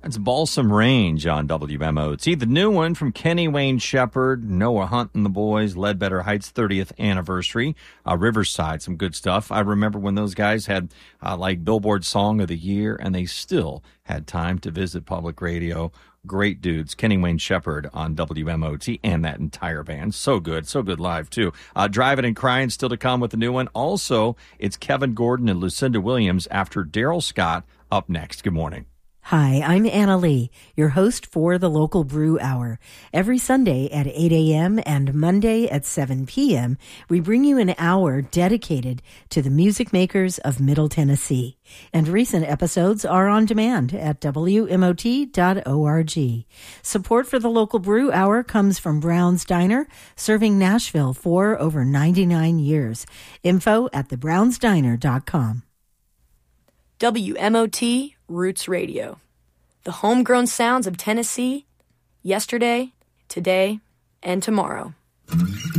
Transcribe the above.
That's Balsam Range on WMOT. The new one from Kenny Wayne Shepherd, Noah Hunt and the Boys, Ledbetter Heights 30th anniversary, Riverside, some good stuff. I remember when those guys had like Billboard Song of the Year, and they still had time to visit public radio. Great dudes. Kenny Wayne Shepherd on WMOT and that entire band. So good live too. Driving and Crying still to come with the new one. Also, it's Kevin Gordon and Lucinda Williams after Daryl Scott up next. Good morning. Hi, I'm Anna Lee, your host for the Local Brew Hour. Every Sunday at 8 a.m. and Monday at 7 p.m., we bring you an hour dedicated to the music makers of Middle Tennessee. And recent episodes are on demand at WMOT.org. Support for the Local Brew Hour comes from Brown's Diner, serving Nashville for over 99 years. Info at thebrownsdiner.com. WMOT Roots Radio. The homegrown sounds of Tennessee, yesterday, today, and tomorrow.